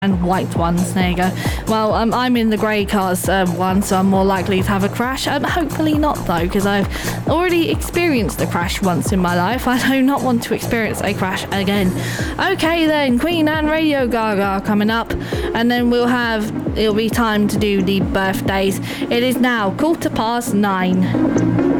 and white ones. There you go. Well, I'm in the grey cars one, so I'm more likely to have a crash. Hopefully not, though, because I've already experienced a crash once in my life. I do not want to experience a crash again. Okay, then, Queen and Radio Gaga coming up, and then it'll be time to do the birthdays. It is now 9:15.